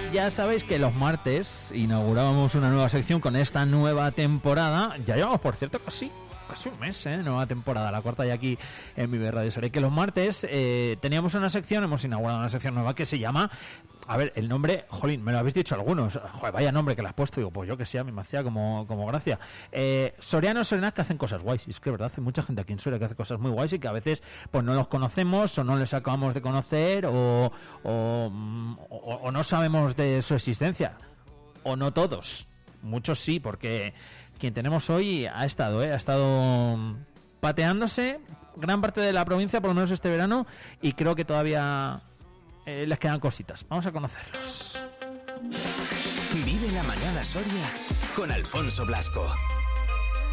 Ya sabéis que los martes inaugurábamos una nueva sección con esta nueva temporada. Ya llevamos, por cierto, casi un mes, nueva temporada, la cuarta ya aquí en Vive Radio Soria. Que los martes teníamos una sección, hemos inaugurado una sección nueva que se llama... A ver, el nombre, jolín, me lo habéis dicho algunos. Joder, vaya nombre que le has puesto. Digo, pues yo que sé, a mí me hacía como gracia. Sorianos, sorianas que hacen cosas guays. Y es que, verdad, hay mucha gente aquí en Soria que hace cosas muy guays y que a veces pues no los conocemos o no les acabamos de conocer o no sabemos de su existencia. O no todos. Muchos sí, porque quien tenemos hoy ha estado pateándose gran parte de la provincia, por lo menos este verano, y creo que todavía... les quedan cositas. Vamos a conocerlos. Vive la mañana Soria con Alfonso Blasco.